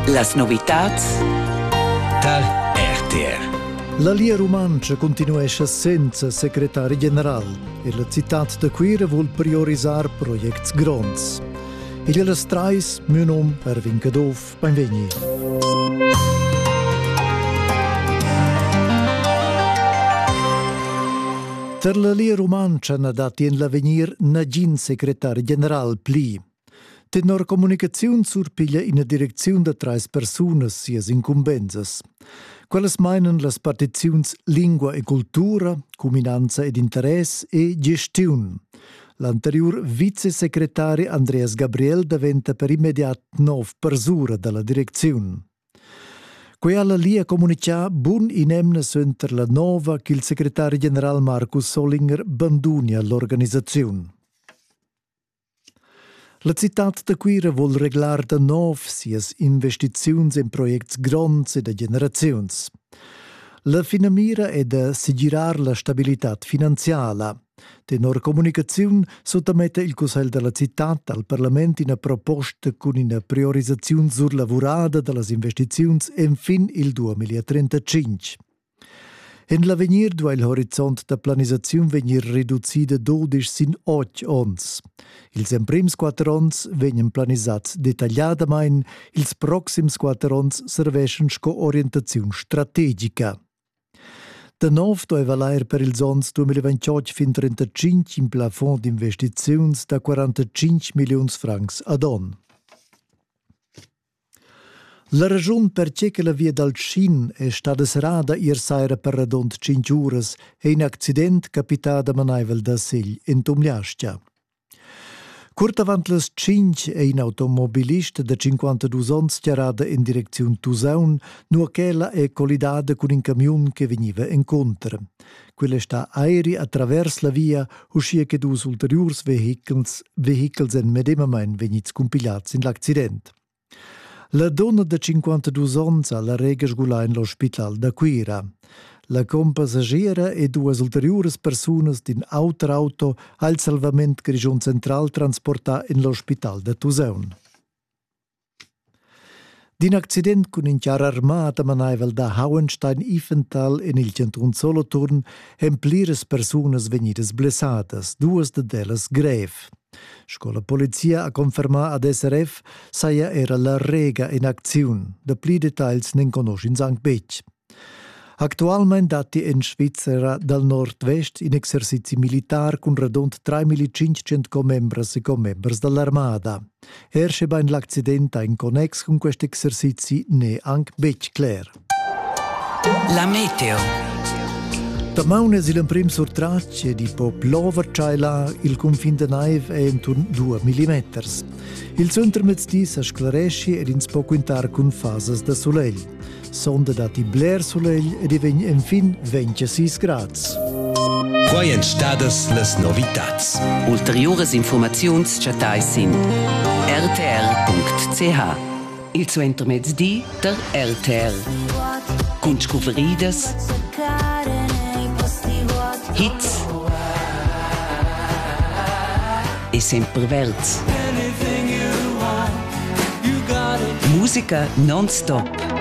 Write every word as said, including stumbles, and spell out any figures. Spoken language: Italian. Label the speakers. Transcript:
Speaker 1: Las novitats
Speaker 2: dal R T R.
Speaker 3: La Lia Romancia continuesce senza segretari general e la città da Quira vuol priorisar proiects gronds. E le strais mio nome per Vincadov Benvegni. Per la Lia Romancia na dati in l'avenir Nagin segretari general pli. Tenor comunicazione surpiglia in direzione de trais personas sias incumbenzas. Quelles meinen las partiziuns lingua e cultura, cuminanza ed interess e gestiun. L'anterior vicesecretari Andreas Gabriel diventa per immediat nov persura della direzione. Quei alla lia comunicà bun inemne sönter la nova che il segretario general Markus Solinger bandunia l'organizzazione. La città da Quira vuol reglar da nov sias investiziuns in proiects gronds e de generaziuns. La finamira è da sigirar la stabilità finanziala. Tenor comunicazione sottomette il Consiglio della città al Parlamento in una proposta con una priorizzazione surlavorata delle investizioni en fin il duemilatrentacinque. In l'avenir dove il horizont da planizzazione venir riducida dodici sin otto ons. Ils emprims quattro ons venien planisats dettagliatamente, ils proxims quattro ons serveixen sco orientazione strategica. Da nov doveva l'air per ils ons duemilaventotto fin trentacinque in plafond d'investizioni da quarantacinque milioni francs ad on. La ragione perché che la via dal Schin è stata serrata ieri sera per radont cinque ore è un accidente capitato a Manaivel da Sigl in Tumliascia. Curt avant las cinque è un automobilista de cinquantadue anni chiarada in direzione Tusaun, nu quella è collidata con un camion che veniva incontro. Quella sta aeri attraverso la via, uscia che dus ulteriors vehicles, vehicles en medemamein venits compilats in l'accidente. La donna de cinquantadue anni alla rega sgulà in l'ospital da Quira. La compassagiera e due ulteriores personas din auto auto al salvament Grigion Central transportà in l'ospital da Tusaun. Din accident con un chiar armata manaivel da Hauenstein-Ifental in il centrum Solothurn hem plires personas venidas blessadas, duas de delas grev. Scola polizia ha confermà ad S R F saia era la rega in azione. Da pli dettagls nen conoscin Sankt Bec. Actualmein dati in Svizzera dal nord-vest in exercizi militar con radont tremilacinquecento comembras e comembers dell'armada. Ersche bain l'accidente in connex con questi esercizi ne anche bec clar.
Speaker 1: La meteo.
Speaker 3: Tamaun es il prim surtracce di po plover chaila il confin de naiv è intorno due millimetri. Il centro mezz'dì s'asclaresce ed ins po quintar con fases da soleil. Sonda dati bler soleil ed divegn infin ventisei grads.
Speaker 2: Quai en stadas las novitats.
Speaker 1: Ulteriores informaziuns chatai sin r t r punct c h. Il centro mezz'dì der R T R. Cun scuferidas, hits e sempre verz. Musica non-stop.